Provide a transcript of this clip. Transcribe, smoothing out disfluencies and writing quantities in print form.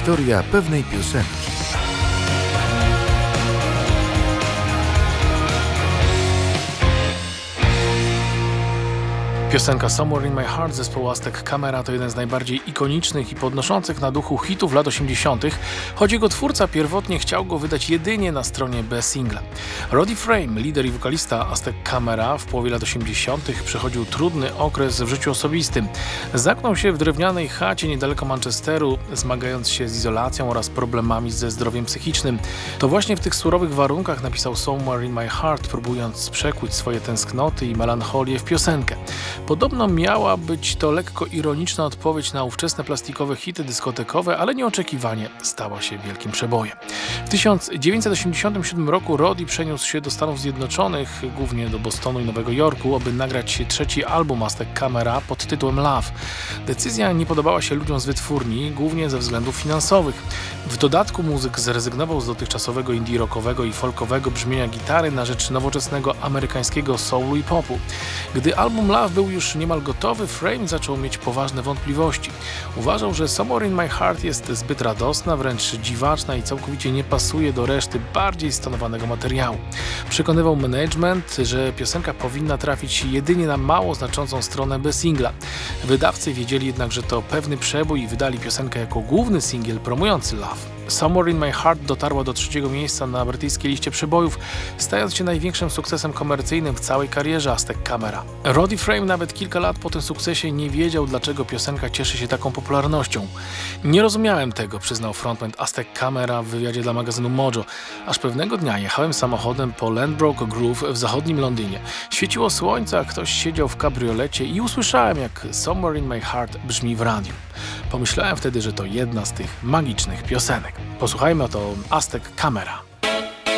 Historia pewnej piosenki. Piosenka Somewhere in My Heart zespołu Aztec Camera to jeden z najbardziej ikonicznych i podnoszących na duchu hitów lat 80., choć jego twórca pierwotnie chciał go wydać jedynie na stronie B singla. Roddy Frame, lider i wokalista Aztec Camera, w połowie lat 80. przechodził trudny okres w życiu osobistym. Zamknął się w drewnianej chacie niedaleko Manchesteru, zmagając się z izolacją oraz problemami ze zdrowiem psychicznym. To właśnie w tych surowych warunkach napisał Somewhere in My Heart, próbując przekuć swoje tęsknoty i melancholię w piosenkę. Podobno miała być to lekko ironiczna odpowiedź na ówczesne plastikowe hity dyskotekowe, ale nieoczekiwanie stała się wielkim przebojem. W 1987 roku Roddy przeniósł się do Stanów Zjednoczonych, głównie do Bostonu i Nowego Jorku, aby nagrać trzeci album Aztec Camera pod tytułem Love. Decyzja nie podobała się ludziom z wytwórni, głównie ze względów finansowych. W dodatku muzyk zrezygnował z dotychczasowego indie rockowego i folkowego brzmienia gitary na rzecz nowoczesnego amerykańskiego soulu i popu. Gdy album Love był już niemal gotowy, Frame zaczął mieć poważne wątpliwości. Uważał, że Somewhere in My Heart jest zbyt radosna, wręcz dziwaczna i całkowicie nie pasuje do reszty bardziej stonowanego materiału. Przekonywał management, że piosenka powinna trafić jedynie na mało znaczącą stronę B singla. Wydawcy wiedzieli jednak, że to pewny przebój i wydali piosenkę jako główny singiel promujący Love. Somewhere in My Heart dotarła do 3. miejsca na brytyjskiej liście przebojów, stając się największym sukcesem komercyjnym w całej karierze Aztec Camera. Roddy Frame nawet kilka lat po tym sukcesie nie wiedział, dlaczego piosenka cieszy się taką popularnością. Nie rozumiałem tego, przyznał frontman Aztec Camera w wywiadzie dla magazynu Mojo. Aż pewnego dnia jechałem samochodem po Ladbroke Grove w zachodnim Londynie. Świeciło słońce, a ktoś siedział w kabriolecie i usłyszałem, jak Somewhere in My Heart brzmi w radiu. Pomyślałem wtedy, że to jedna z tych magicznych piosenek. Posłuchajmy oto Aztec Camera.